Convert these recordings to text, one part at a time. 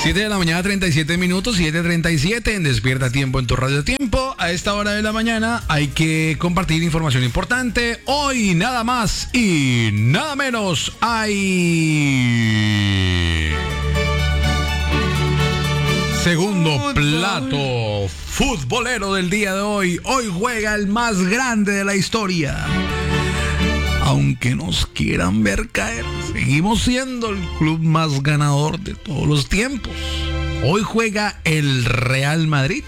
7 de la mañana, 37 minutos, 7:37 en Despierta Tiempo en tu Radio Tiempo. A esta hora de la mañana hay que compartir información importante. Hoy nada más y nada menos hay... Segundo plato futbolero del día de hoy. Hoy juega el más grande de la historia. Aunque nos quieran ver caer, seguimos siendo el club más ganador de todos los tiempos. Hoy juega el Real Madrid.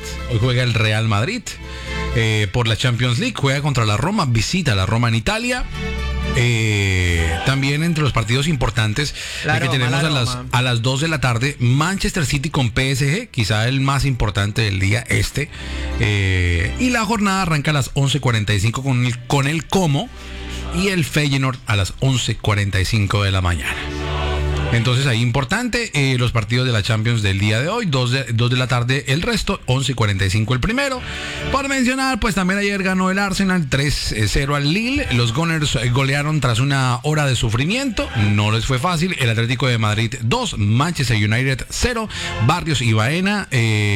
Por la Champions League. Juega contra la Roma. Visita la Roma en Italia. También entre los partidos importantes que tenemos a las 2 de la tarde, Manchester City con PSG, quizá el más importante del día y la jornada arranca a las 11:45 con el Como y el Feyenoord a las 11:45 de la mañana. Entonces ahí importante los partidos de la Champions del día de hoy, 2 de la tarde el resto, 11:45 el primero. Por mencionar, pues también ayer ganó el Arsenal 3-0 al Lille. Los Gunners golearon tras una hora de sufrimiento, no les fue fácil. El Atlético de Madrid 2, Manchester United 0, Barrios y Baena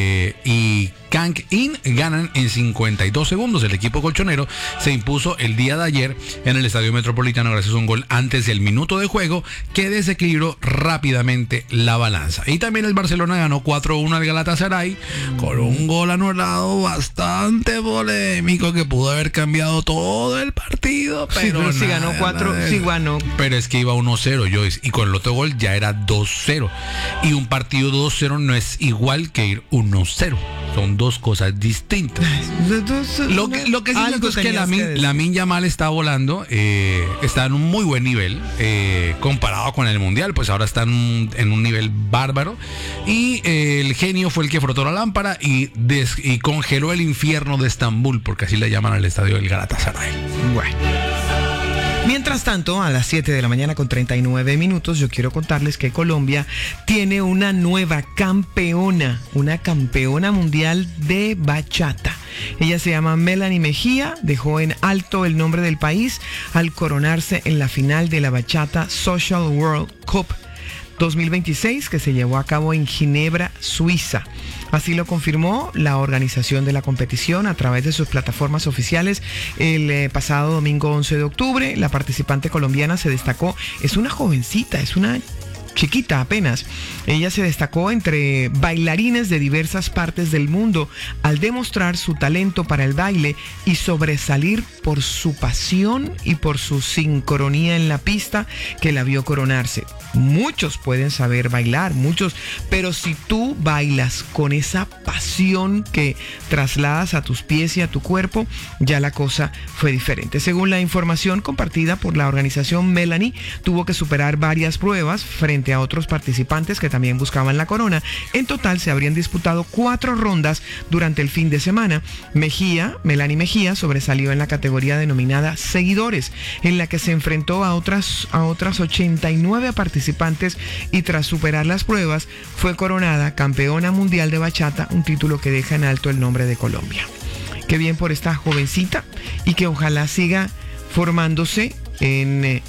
y Kang In ganan en 52 segundos. El equipo colchonero se impuso el día de ayer en el Estadio Metropolitano gracias a un gol antes del minuto de juego que desequilibró rápidamente la balanza. Y también el Barcelona ganó 4-1 al Galatasaray con un gol anulado bastante polémico que pudo haber cambiado todo el partido. Pero si ganó 4, sí ganó. Pero es que iba 1-0, Joyce, y con el otro gol ya era 2-0. Y un partido 2-0 no es igual que ir 1-0. Son dos cosas distintas. Lo que sí es que Lamine Yamal está volando, está en un muy buen nivel comparado con el Mundial, pues ahora está en un nivel bárbaro. Y el genio fue el que frotó la lámpara y congeló el infierno de Estambul, porque así le llaman al estadio del Galatasaray. Bueno. Mientras tanto, a las 7 de la mañana con 39 minutos, yo quiero contarles que Colombia tiene una nueva campeona, una campeona mundial de bachata. Ella se llama Melanie Mejía, dejó en alto el nombre del país al coronarse en la final de la Bachata Social World Cup 2026 que se llevó a cabo en Ginebra, Suiza. Así lo confirmó la organización de la competición a través de sus plataformas oficiales el pasado domingo 11 de octubre. La participante colombiana se destacó, es una jovencita, es una chiquita apenas. Ella se destacó entre bailarines de diversas partes del mundo al demostrar su talento para el baile y sobresalir por su pasión y por su sincronía en la pista que la vio coronarse. Muchos pueden saber bailar, pero si tú bailas con esa pasión que trasladas a tus pies y a tu cuerpo, ya la cosa fue diferente. Según la información compartida por la organización, Melanie tuvo que superar varias pruebas frente a otros participantes que también buscaban la corona. En total se habrían disputado 4 rondas durante el fin de semana. Melanie Mejía sobresalió en la categoría denominada seguidores, en la que se enfrentó a otras 89 participantes y tras superar las pruebas fue coronada campeona mundial de bachata, un título que deja en alto el nombre de Colombia. Qué bien por esta jovencita y que ojalá siga formándose en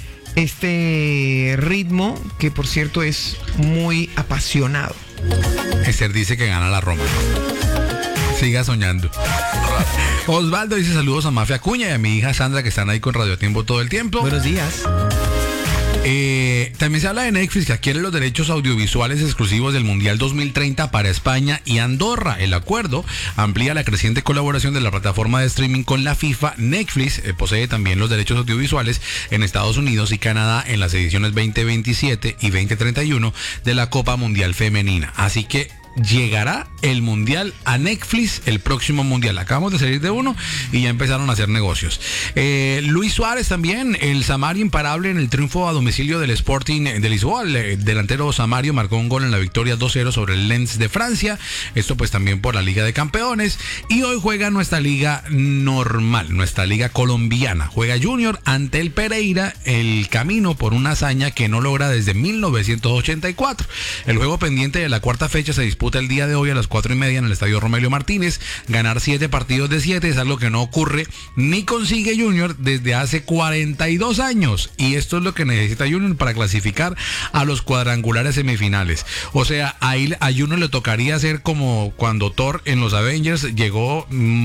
este ritmo que por cierto es muy apasionado. Esther dice que gana la Roma. Siga soñando. Osvaldo dice saludos a Mafia Acuña y a mi hija Sandra que están ahí con Radio Tiempo todo el tiempo. Buenos días. También se habla de Netflix que adquiere los derechos audiovisuales exclusivos del Mundial 2030 para España y Andorra. El acuerdo amplía la creciente colaboración de la plataforma de streaming con la FIFA. Netflix posee también los derechos audiovisuales en Estados Unidos y Canadá en las ediciones 2027 y 2031 de la Copa Mundial Femenina. Así que llegará el Mundial a Netflix, el próximo Mundial. Acabamos de salir de uno y ya empezaron a hacer negocios. Luis Suárez también, el Samario imparable en el triunfo a domicilio del Sporting de Lisboa. El delantero Samario marcó un gol en la victoria 2-0 sobre el Lens de Francia. Esto pues también por la Liga de Campeones. Y hoy juega nuestra liga normal, nuestra liga colombiana. Juega Junior ante el Pereira, el camino por una hazaña que no logra desde 1984. El juego pendiente de la cuarta fecha se disputa disputa el día de hoy a las 4:30 en el estadio Romelio Martínez. Ganar 7 partidos de 7 es algo que no ocurre ni consigue Junior desde hace 42 años. Y esto es lo que necesita Junior para clasificar a los cuadrangulares semifinales. O sea, ahí a Junior le tocaría hacer como cuando Thor en los Avengers llegó